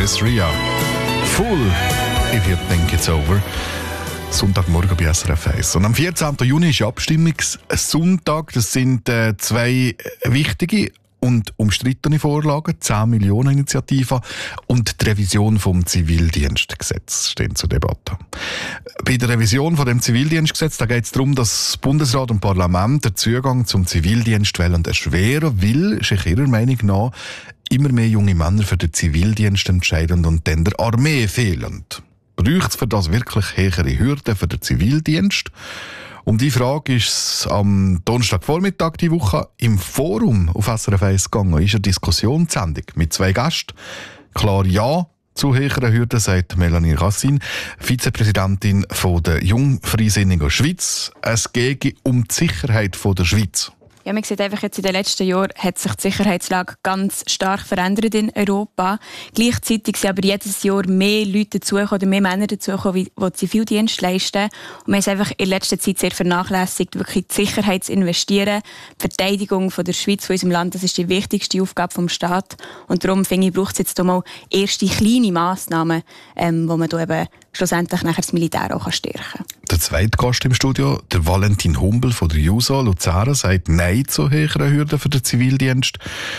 Chris Ria. Fool, if you think it's over. Sonntagmorgen bei SRF 1. Und am 14. Juni ist Abstimmungssonntag. Das sind zwei wichtige und umstrittene Vorlagen, 10 Millionen Initiativen und die Revision vom Zivildienstgesetz stehen zur Debatte. Bei der Revision von dem Zivildienstgesetz geht es darum, dass Bundesrat und Parlament den Zugang zum Zivildienst erschweren will, ist ihrer Meinung nach immer mehr junge Männer für den Zivildienst entscheiden und dann der Armee fehlen. Braucht es für das wirklich höhere Hürden für den Zivildienst? Um die Frage ist es am Donnerstagvormittag die Woche im Forum auf SRF 1 gegangen. Ist eine Diskussionssendung mit 2 Gästen. Klar ja zu höheren Hürden, sagt Melanie Rassin, Vizepräsidentin von der Jungfreisinnigen Schweiz. Es gehe um die Sicherheit der Schweiz. Ja, man sieht einfach jetzt in den letzten Jahren hat sich die Sicherheitslage ganz stark verändert in Europa. Gleichzeitig sind aber jedes Jahr mehr Leute dazugekommen, oder mehr Männer dazugekommen, die Zivildienst leisten. Und man ist einfach in letzter Zeit sehr vernachlässigt, wirklich die Sicherheit zu investieren. Die Verteidigung von der Schweiz, von unserem Land, das ist die wichtigste Aufgabe des Staates. Und darum finde ich, braucht es jetzt mal erste kleine Massnahmen, wo man da eben schlussendlich nachher das Militär auch stärken kann. Der zweite Gast im Studio, der Valentin Humbel von der JUSO Luzern, sagt Nein zu höheren Hürden für den Zivildienst.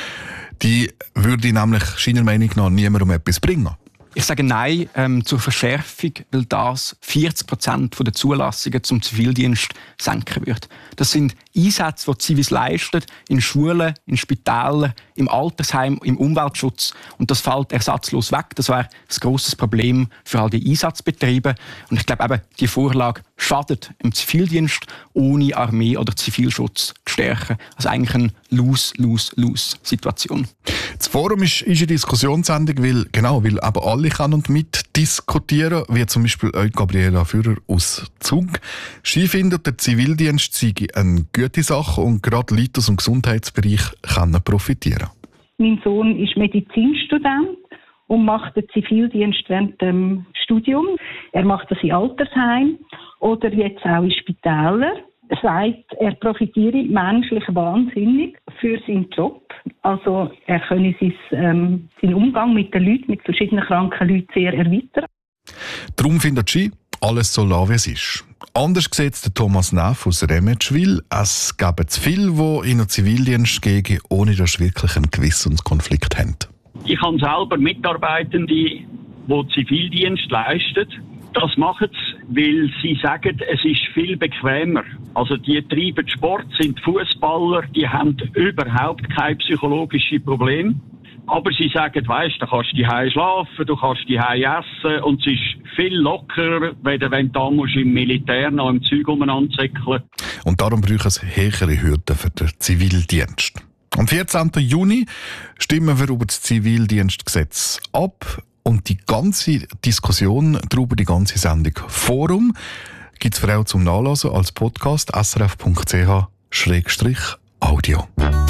Die würde nämlich seiner Meinung nach niemandem etwas bringen. Ich sage Nein zur Verschärfung, weil das 40% der Zulassungen zum Zivildienst senken wird. Das sind Einsätze, die Zivis leisten, in Schulen, in Spitälern, im Altersheim, im Umweltschutz. Und das fällt ersatzlos weg. Das wäre ein grosses Problem für all die Einsatzbetriebe. Und ich glaube eben, die Vorlage schadet im Zivildienst, ohne Armee oder Zivilschutz zu stärken. Also eigentlich eine Lose-Lose-Lose-Situation. Das Forum ist eine Diskussionssendung, weil eben alle kann und mitdiskutieren, wie zum Beispiel Gabriela Führer aus Zug. Sie findet, der Zivildienst sei eine gute Sache und gerade Leute aus dem Gesundheitsbereich können profitieren. Mein Sohn ist Medizinstudent und macht den Zivildienst während dem Studium. Er macht das in Altersheim oder jetzt auch in Spitälern. Er sagt, er profitiere menschlich wahnsinnig für seinen Job. Also er könne seinen Umgang mit den Leuten, mit verschiedenen kranken Leuten sehr erweitern. Darum findet sie, alles so lassen, wie es ist. Anders sieht es der Thomas Neff aus Remetschwil. Es gäbe zu viele, die in den Zivildienst gehen, ohne dass sie wirklich einen Gewissenskonflikt haben. Ich habe selber Mitarbeitende, die Zivildienst leisten. Das machen sie, weil sie sagen, es ist viel bequemer. Also die treiben Sport, sind Fußballer, die haben überhaupt keine psychologischen Probleme. Aber sie sagen, weisst, du kannst die Hause schlafen, du kannst die Hause essen und es ist viel lockerer, wenn du da musst im Militär noch im Zeug umeinander zickeln. Und darum brauchen es höhere Hürden für den Zivildienst. Am 14. Juni stimmen wir über das Zivildienstgesetz ab. Und die ganze Diskussion darüber, die ganze Sendung Forum, gibt es für auch zum Nachlesen als Podcast srf.ch/audio.